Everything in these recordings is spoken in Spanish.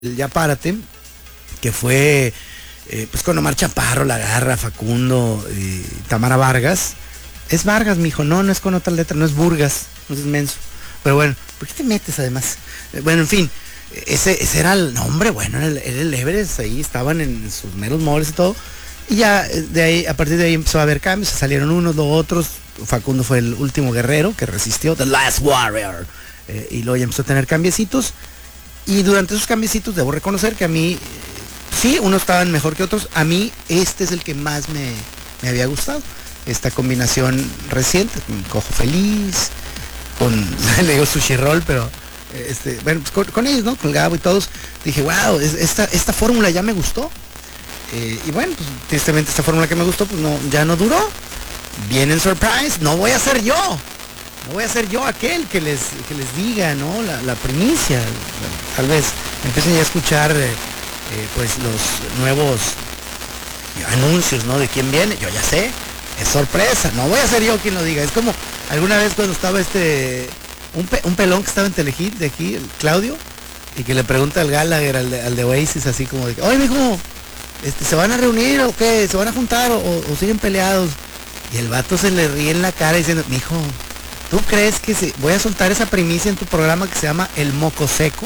Ya Párate, que fue pues con Omar Chaparro, La Garra, Facundo, Tamara Vargas. Es Vargas, mijo, no es con otra letra, no es Burgas, no es menso. Pero bueno, ¿por qué te metes además? Bueno, en fin, ese era el nombre, bueno, era el Everest, ahí estaban en sus meros moles y todo. Y ya de ahí, a partir de ahí empezó a haber cambios, se salieron unos, dos otros. Facundo fue el último guerrero que resistió, The Last Warrior. Y luego ya empezó a tener cambiecitos. Y durante esos cambiecitos debo reconocer que a mí, sí, unos estaban mejor que otros. A mí este es el que más me había gustado. Esta combinación reciente, con Cojo Feliz, con, le digo Sushi Roll, pero bueno, pues con ellos, ¿no? Con Gabo y todos. Dije, wow, esta fórmula ya me gustó. Y bueno, pues tristemente esta fórmula que me gustó, pues no, ya no duró. Viene en Surprise, no voy a ser yo. No voy a ser yo aquel que les diga, ¿no? La primicia. Tal vez empiecen ya a escuchar pues los nuevos anuncios, ¿no? De quién viene. Yo ya sé, es sorpresa. No voy a ser yo quien lo diga. Es como alguna vez cuando estaba un pelón que estaba en Telehit de aquí, el Claudio, y que le pregunta al Gallagher, al de Oasis, así como de, oye, mijo, ¿se van a reunir o qué? ¿Se van a juntar o siguen peleados? Y el vato se le ríe en la cara diciendo, mijo, ¿tú crees que voy a soltar esa primicia en tu programa que se llama El Moco Seco?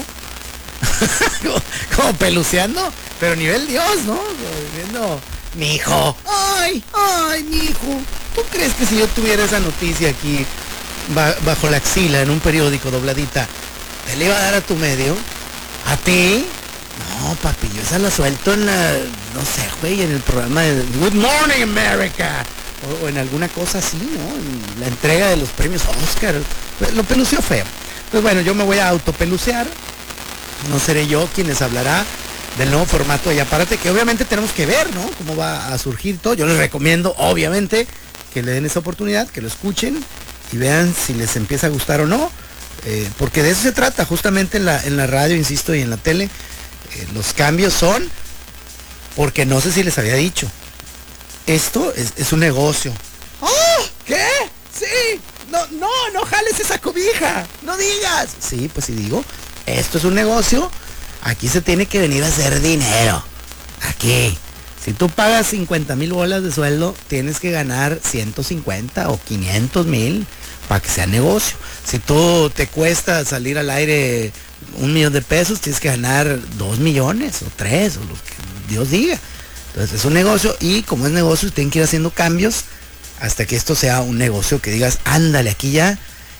como peluceando, pero nivel Dios, ¿no? Diciendo, mijo, ay, mijo, ¿tú crees que si yo tuviera esa noticia aquí bajo la axila en un periódico dobladita, te le iba a dar a tu medio? ¿A ti? No, papi, yo esa la suelto en la, no sé, güey, en el programa de Good Morning America. O en alguna cosa así, ¿no? En la entrega de los premios Oscar. Lo peluceó feo. Entonces, bueno, yo me voy a autopelucear. No seré yo quien les hablará del nuevo formato de Ya Párate, que obviamente tenemos que ver, ¿no? Cómo va a surgir todo. Yo les recomiendo, obviamente, que le den esa oportunidad, que lo escuchen y vean si les empieza a gustar o no. Porque de eso se trata, justamente en la radio, insisto, y en la tele. Los cambios son, porque no sé si les había dicho, esto es un negocio. ¡Oh! ¿Qué? Sí. No jales esa cobija. No digas. Sí, pues sí digo. Esto es un negocio. Aquí se tiene que venir a hacer dinero. Aquí. Si tú pagas 50,000 bolas de sueldo, tienes que ganar 150 o 500,000 para que sea negocio. Si tú te cuesta salir al aire 1,000,000 de pesos, tienes que ganar 2 millones o 3 o lo que Dios diga. Entonces es un negocio y como es negocio tienen que ir haciendo cambios hasta que esto sea un negocio que digas, ándale, aquí ya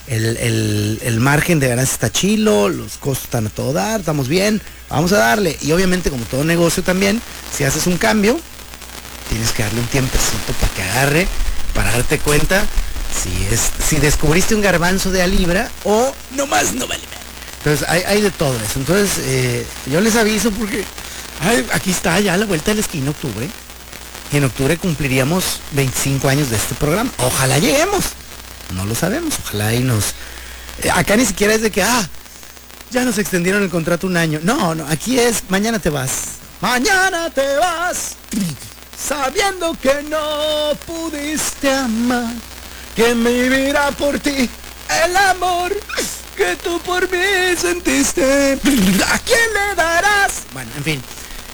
el margen de ganancia está chilo, los costos están a todo dar, estamos bien, vamos a darle. Y obviamente como todo negocio también, si haces un cambio, tienes que darle un tiempecito para que agarre, para darte cuenta si descubriste un garbanzo de a libra o nomás no vale. Entonces hay de todo eso. Entonces yo les aviso porque aquí está ya a la vuelta de la esquina, octubre. Y en octubre cumpliríamos 25 años de este programa. Ojalá lleguemos. No lo sabemos. Ojalá y nos... acá ni siquiera es de que, ya nos extendieron el contrato un año. No, aquí es, mañana te vas. Mañana te vas. Sabiendo que no pudiste amar. Que me vivirá por ti el amor que tú por mí sentiste. ¿A quién le darás? Bueno, en fin.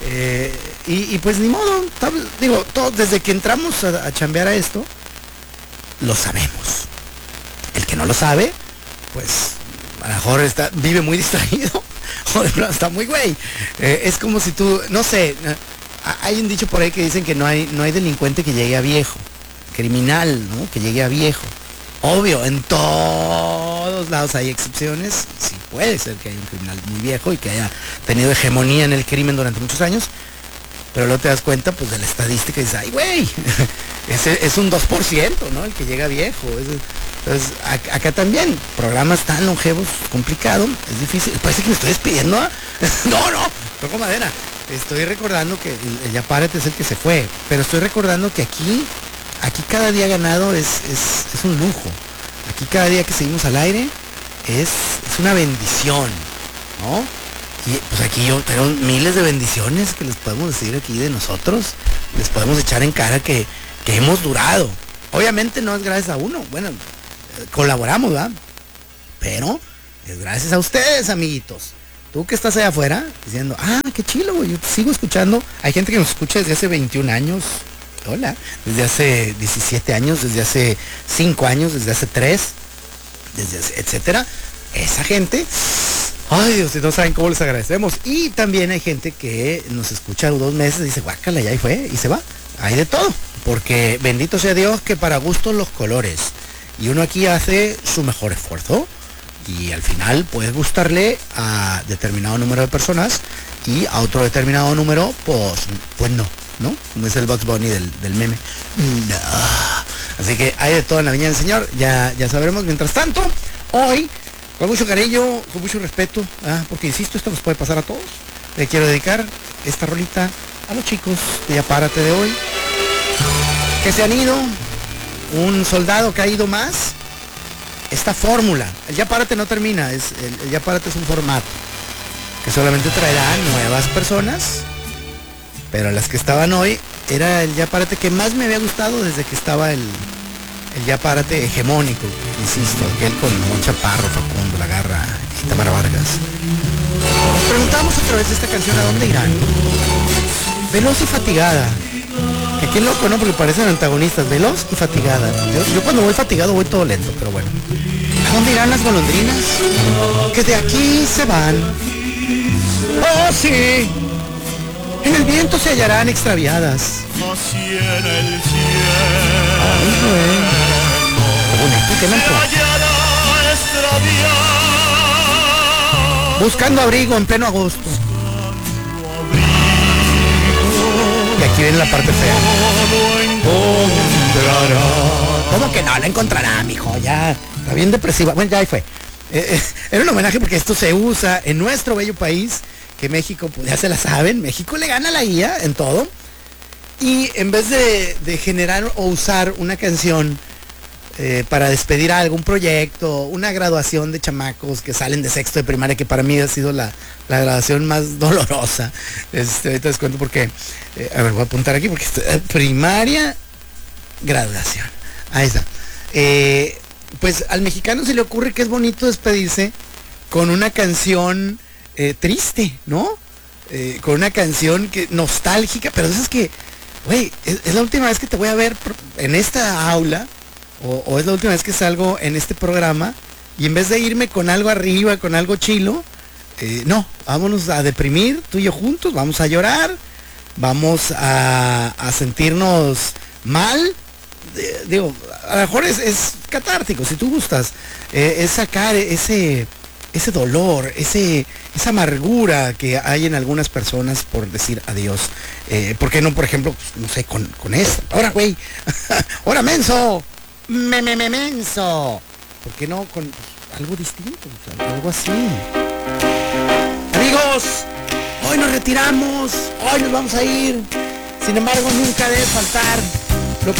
Y pues ni modo, digo, todos desde que entramos a chambear a esto, lo sabemos. El que no lo sabe, pues a lo mejor vive muy distraído, o de pronto está muy güey. Es como si tú, no sé, hay un dicho por ahí que dicen que no hay delincuente que llegue a viejo, criminal, ¿no? Que llegue a viejo. Obvio, en todos lados hay excepciones, sí puede ser que haya un criminal muy viejo y que haya tenido hegemonía en el crimen durante muchos años, pero luego te das cuenta pues de la estadística y dices, ay güey, ese es un 2%, ¿no? El que llega viejo. Entonces, acá también, programas tan longevos, complicado, es difícil, parece que me estoy despidiendo, no, toco madera. Estoy recordando que el Ya Párate es el que se fue, pero estoy recordando que aquí cada día ganado es un lujo. Aquí cada día que seguimos al aire es una bendición, ¿no? Y pues aquí yo tengo miles de bendiciones que les podemos decir aquí de nosotros. Les podemos echar en cara que hemos durado. Obviamente no es gracias a uno. Bueno, colaboramos, ¿verdad? Pero es gracias a ustedes, amiguitos. Tú que estás allá afuera diciendo, qué chilo, güey, yo te sigo escuchando. Hay gente que nos escucha desde hace 21 años. Hola. Desde hace 17 años, desde hace 5 años, desde hace 3, desde hace, etcétera. Esa gente, ay Dios, no saben cómo les agradecemos. Y también hay gente que nos escucha 2 meses y dice, guácala, ya ahí fue, y se va. Hay de todo. Porque bendito sea Dios que para gustos los colores. Y uno aquí hace su mejor esfuerzo. Y al final puedes gustarle a determinado número de personas y a otro determinado número, pues no, ¿no? Como es el Bugs Bunny del meme. No. Así que hay de todo en la viña del Señor, ya sabremos. Mientras tanto, hoy, con mucho cariño, con mucho respeto, porque insisto, esto nos puede pasar a todos. Le quiero dedicar esta rolita a los chicos de Ya Párate de hoy, que se han ido, un soldado caído más. Esta fórmula, el Ya Párate no termina, el Ya Párate es un formato que solamente traerá nuevas personas, pero las que estaban hoy era el Ya Párate que más me había gustado desde que estaba el Ya Párate hegemónico, insisto, aquel con Mon Chaparro, Facundo, La Garra y Tamara Vargas. Nos preguntamos a través de esta canción a dónde irán. Veloz y fatigada. Que qué loco, ¿no? Porque parecen antagonistas, veloz y fatigada. Yo cuando voy fatigado voy todo lento, pero bueno. ¿A dónde irán las golondrinas? Que de aquí se van. ¡Oh, sí! En el viento se hallarán extraviadas. Así en el cielo. Ay, güey. Qué bonito, qué lento. Buscando abrigo en pleno agosto. Y aquí viene la parte fea. ¿Cómo que no? La encontrará, mijo, ya. Está bien depresiva. Bueno, ya ahí fue. Era un homenaje porque esto se usa en nuestro bello país, que México, pues ya se la saben, México le gana a la guía en todo. Y en vez de generar o usar una canción para despedir a algún proyecto, una graduación de chamacos que salen de sexto de primaria, que para mí ha sido la graduación más dolorosa. Ahorita les cuento porque, a ver, voy a apuntar aquí porque primaria, graduación. Ahí está. Pues al mexicano se le ocurre que es bonito despedirse con una canción triste, ¿no? Con una canción nostálgica, pero eso es que, güey, es la última vez que te voy a ver en esta aula, o es la última vez que salgo en este programa, y en vez de irme con algo arriba, con algo chilo, no, vámonos a deprimir, tú y yo juntos, vamos a llorar, vamos a sentirnos mal. Digo, a lo mejor es catártico, si tú gustas, es sacar ese dolor, esa amargura que hay en algunas personas por decir adiós. ¿Por qué no, por ejemplo, pues, no sé, con esto? Ahora, güey, ahora, menso, menso. ¿Por qué no con algo distinto? O sea, algo así. Amigos, hoy nos retiramos, hoy nos vamos a ir. Sin embargo, nunca debe faltar